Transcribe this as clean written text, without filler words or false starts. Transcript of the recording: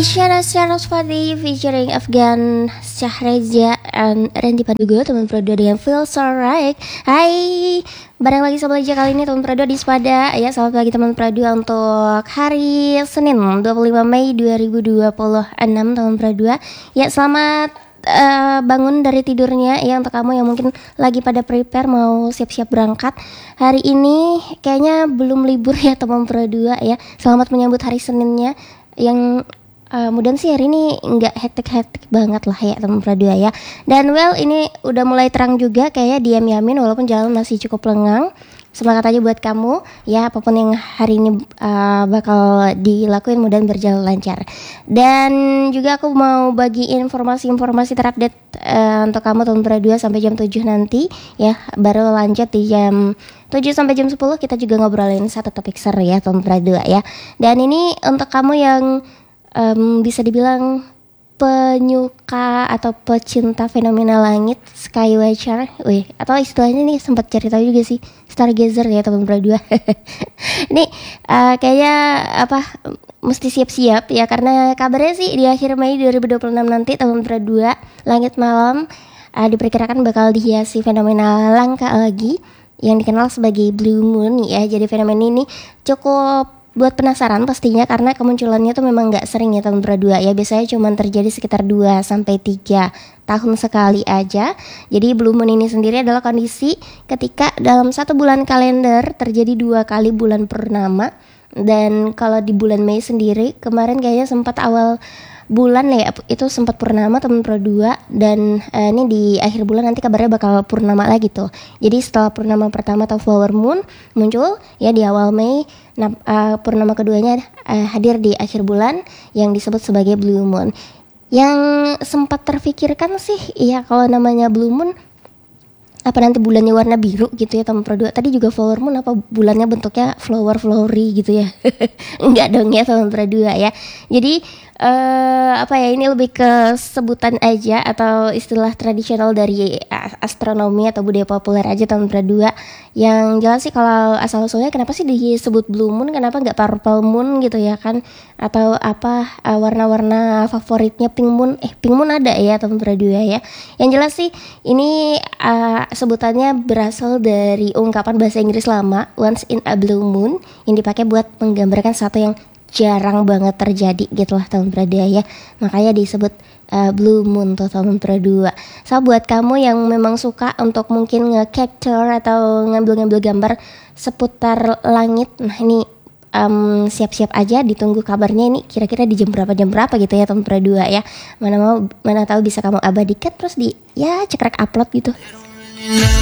Syara Sfati featuring Afgan Syahreja and Randy Pandugo, teman Prodo dengan Feel So Right. Hai, bareng lagi sama aja kali ini teman Prodo di Spada. Ya, selamat pagi teman Prodo untuk hari Senin 25 Mei 2026 teman Prodo. Ya, selamat bangun dari tidurnya ya untuk kamu yang mungkin lagi pada prepare mau siap-siap berangkat. Hari ini kayaknya belum libur ya teman Prodo ya. Selamat menyambut hari Seninnya yang mudah sih hari ini nggak hektik banget lah ya teman Pradua ya. Dan ini udah mulai terang juga kayak di Yamin walaupun jalan masih cukup lengang. Semangat aja buat kamu ya, apapun yang hari ini bakal dilakuin mudah berjalan lancar. Dan juga aku mau bagi informasi terupdate untuk kamu teman Pradua sampai jam 7 nanti ya. Baru lanjut di jam 7 sampai jam 10 kita juga ngobrolin satu topik seru ya teman Pradua ya. Dan ini untuk kamu yang bisa dibilang penyuka atau pecinta fenomena langit, sky watcher, atau istilahnya nih sempat cari tahu juga sih, stargazer ya teman berdua. Ini kayaknya mesti siap-siap ya, karena kabarnya sih di akhir Mei 2026 nanti teman berdua langit malam diperkirakan bakal dihiasi fenomena langka lagi yang dikenal sebagai blue moon ya. Jadi fenomena ini cukup buat penasaran pastinya karena kemunculannya tuh memang gak sering ya teman berdua ya. Biasanya cuma terjadi sekitar 2-3 tahun sekali aja. Jadi blue moon ini sendiri adalah kondisi ketika dalam satu bulan kalender terjadi 2 kali bulan purnama. Dan kalau di bulan Mei sendiri kemarin kayaknya sempat awal bulan ya itu sempat purnama teman berdua. Dan ini di akhir bulan nanti kabarnya bakal purnama lagi tuh. Jadi setelah purnama pertama atau flower moon muncul ya di awal Mei, purnama keduanya hadir di akhir bulan yang disebut sebagai blue moon. Yang sempat terfikirkan sih ya kalau namanya blue moon apa nanti bulannya warna biru gitu ya teman Pro 2. Tadi juga flower moon apa bulannya bentuknya flowery gitu ya. Enggak dong ya teman Pro 2 ya. Jadi ini lebih ke sebutan aja atau istilah tradisional dari astronomi atau budaya populer aja teman Pro 2. Yang jelas sih kalau asal-usulnya kenapa sih disebut blue moon, kenapa enggak purple moon gitu ya kan, atau warna-warna favoritnya pink moon ada ya teman Pro 2 ya. Yang jelas sih ini sebutannya berasal dari ungkapan bahasa Inggris lama once in a blue moon yang dipakai buat menggambarkan sesuatu yang jarang banget terjadi gitulah teman Pradua ya. Makanya disebut blue moon tuh teman Pradua. So buat kamu yang memang suka untuk mungkin nge-capture atau ngambil gambar seputar langit, nah ini siap-siap aja, ditunggu kabarnya ini kira-kira di jam berapa gitu ya teman Pradua ya. Mana tahu bisa kamu abadikan terus cekrek upload gitu.